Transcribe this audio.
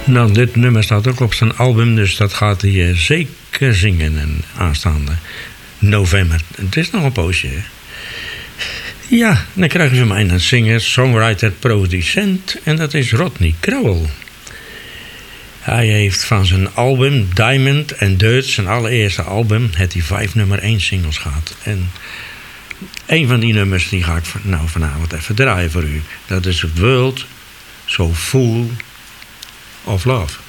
Nou, dit nummer staat ook op zijn album, dus dat gaat hij zeker zingen en aanstaande november. Het is nog een poosje, hè? Ja, dan krijgen we mij een zinger, songwriter, producent en dat is Rodney Crowell. Hij heeft van zijn album Diamond and Dirt, zijn allereerste album, heeft hij 5 nummer 1 singles gehad. En een van die nummers die ga ik vanavond even draaien voor u. Dat is World So Full of Love.